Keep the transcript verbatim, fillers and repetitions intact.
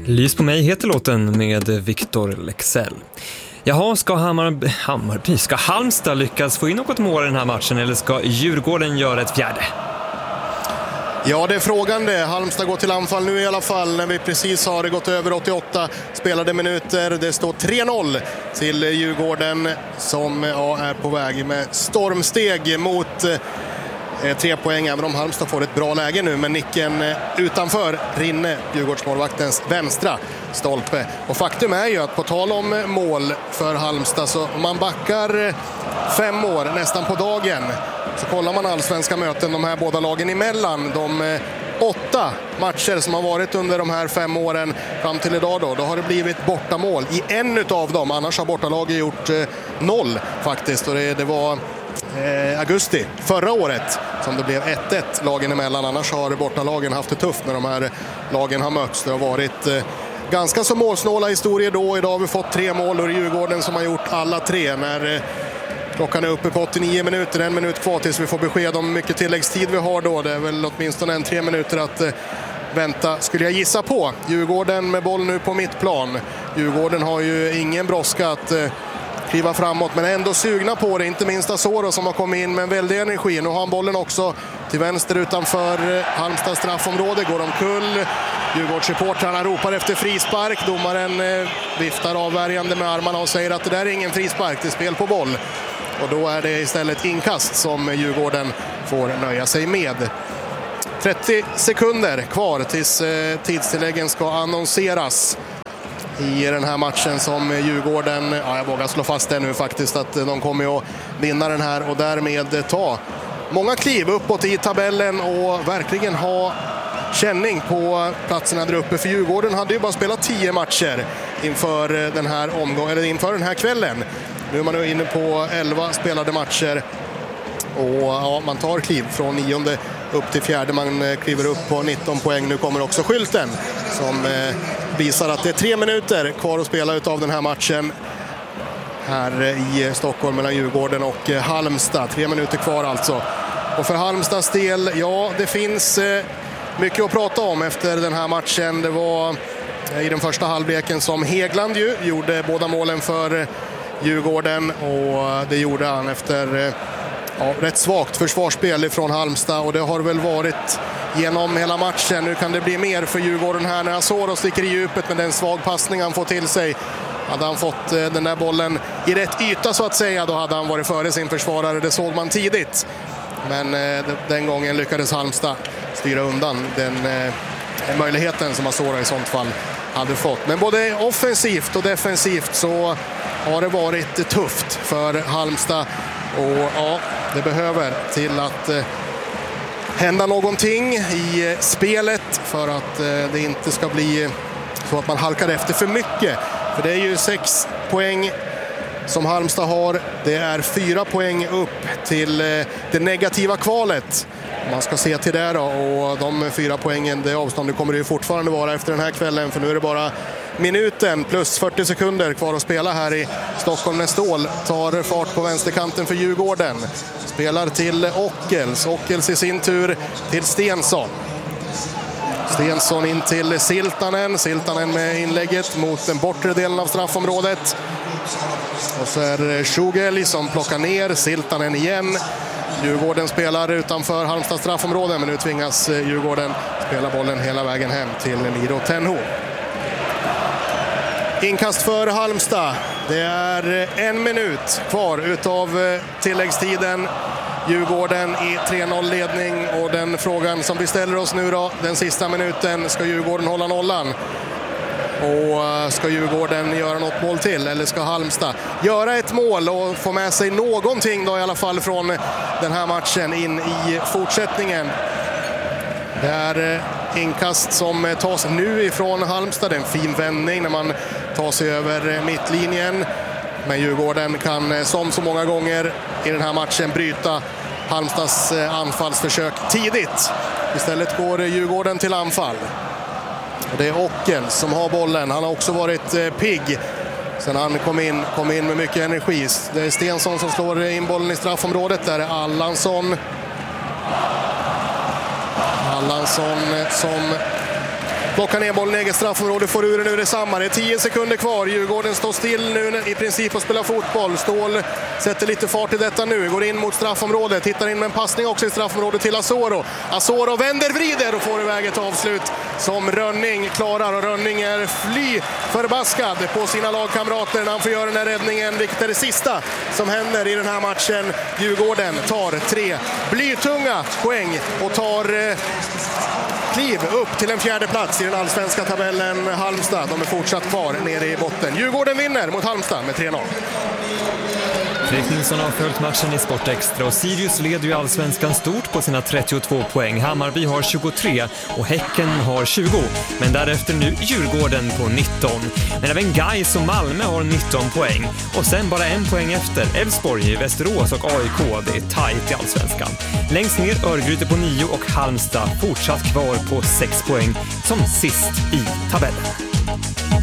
Lys på mig heter låten med Victor Lexell. Jaha, ska, Hammar, Hammarby, ska Halmstad lyckas få in något mål i den här matchen eller ska Djurgården göra ett fjärde? Ja, det är frågan det. Halmstad går till anfall nu i alla fall när vi precis har gått över åttioåtta spelade minuter. Det står tre noll till Djurgården som ja, är på väg med stormsteg mot eh, tre poäng. Även om Halmstad får ett bra läge nu, men nicken eh, utanför Rinne, Djurgårdsmålvaktens vänstra stolpe. Och faktum är ju att på tal om mål för Halmstad, så om man backar fem år nästan på dagen, så kollar man allsvenska möten de här båda lagen emellan, de eh, åtta matcher som har varit under de här fem åren fram till idag då, då har det blivit bortamål i en av dem. Annars har bortalaget gjort eh, noll faktiskt, och det, det var eh, augusti förra året som det blev ett ett lagen emellan. Annars har bortalagen haft det tufft när de här lagen har mötts. Det har varit eh, ganska så målsnåla historier då. Idag har vi fått tre mål och Djurgården som har gjort alla tre när eh, klockan är uppe på åttionio minuter, en minut kvar tills vi får besked om hur mycket tilläggstid vi har då. Det är väl åtminstone en tre minuter att eh, vänta, skulle jag gissa på. Djurgården med boll nu på mittplan. Djurgården har ju ingen brådska att eh, kliva framåt, men ändå sugna på det. Inte minst Asoro som har kommit in med en väldig energi. Nu har han bollen också till vänster utanför eh, Halmstad straffområde. Går omkull. Djurgårdssupportrarna ropar efter frispark. Domaren eh, viftar avvärjande med armarna och säger att det där är ingen frispark, det är spel på boll. Och då är det istället inkast som Djurgården får nöja sig med. trettio sekunder kvar tills eh, tidstilläggen ska annonseras i den här matchen som Djurgården, ja, jag vågar slå fast det nu faktiskt, att de kommer att vinna den här och därmed ta många kliv uppåt i tabellen och verkligen ha känning på platserna där uppe. För Djurgården hade ju bara spelat tio matcher inför den här omgången, eller inför den här kvällen. Nu är man inne på elva spelade matcher och ja, man tar kliv från nionde upp till fjärde. Man kliver upp på nitton poäng. Nu kommer också skylten som eh, visar att det är tre minuter kvar att spela utav den här matchen här i Stockholm mellan Djurgården och Halmstad. Tre minuter kvar alltså. Och för Halmstads del, ja, det finns eh, mycket att prata om efter den här matchen. Det var eh, i den första halvleken som Hegland ju gjorde båda målen för Djurgården, och det gjorde han efter ja, rätt svagt försvarsspel från Halmstad, och det har väl varit genom hela matchen. Nu kan det bli mer för Djurgården här när Asoro sticker i djupet med den svag passning han får till sig. Hade han fått den där bollen i rätt yta så att säga, då hade han varit före sin försvarare. Det såg man tidigt, men den gången lyckades Halmstad styra undan den möjligheten som Asoro i sånt fall hade fått. Men både offensivt och defensivt så har det varit tufft för Halmstad, och ja, det behöver till att eh, hända någonting i spelet för att eh, det inte ska bli så att man halkar efter för mycket. För det är ju sex poäng som Halmstad har. Det är fyra poäng upp till eh, det negativa kvalet. Man ska se till det då, och de fyra poängen, det avståndet kommer det ju fortfarande vara efter den här kvällen, för nu är det bara minuten plus fyrtio sekunder kvar att spela här i Stockholm när Ståhl tar fart på vänsterkanten för Djurgården. Spelar till Ockels. Ockels i sin tur till Stensson. Stensson in till Siltanen. Siltanen med inlägget mot den bortre delen av straffområdet. Och så är det Schugelj som plockar ner Siltanen igen. Djurgården spelar utanför Halmstads straffområde, men nu tvingas Djurgården spela bollen hela vägen hem till Miro Tenho. Inkast för Halmstad. Det är en minut kvar utav tilläggstiden. Djurgården i tre noll-ledning, och den frågan som vi ställer oss nu då, den sista minuten, ska Djurgården hålla nollan? Och ska Djurgården göra något mål till, eller ska Halmstad göra ett mål och få med sig någonting då i alla fall från den här matchen in i fortsättningen? Det är inkast som tas nu ifrån Halmstad. Det är en fin vändning när man tar sig över mittlinjen. Men Djurgården kan som så många gånger i den här matchen bryta Halmstads anfallsförsök tidigt. Istället går Djurgården till anfall. Och det är Ockels som har bollen. Han har också varit pigg sen han kom in, kom in med mycket energi. Det är Stensson som slår in bollen i straffområdet. Där är Allansson. Allansson som plockar ner bollen i eget straffområde, får ur den ur detsamma. Det är tio sekunder kvar. Djurgården står still nu i princip och spelar fotboll. Ståhl sätter lite fart i detta nu, går in mot straffområdet, hittar in med en passning också i straffområdet till Asoro. Asoro vänder, vrider och får iväg ett avslut som Rönning klarar, och Rönning är fly förbaskad på sina lagkamrater när han får göra den här räddningen, vilket är det sista som händer i den här matchen. Djurgården tar tre blytunga poäng och tar eh, kliv upp till en fjärde plats i den allsvenska tabellen. Halmstad, de är fortsatt kvar nere i botten. Djurgården vinner mot Halmstad med tre noll. Fredrik Nilsson har följt matchen i Sport Extra och Sirius leder ju allsvenskan stort på sina trettiotvå poäng. Hammarby har tjugotre och Häcken har tjugo. Men därefter nu Djurgården på nitton. Men även Gais och Malmö har nitton poäng. Och sen bara en poäng efter Elfsborg, Västerås och A I K. Det är tajt i allsvenskan. Längst ner Örgryte på nio och Halmstad fortsatt kvar på sex poäng som sist i tabellen.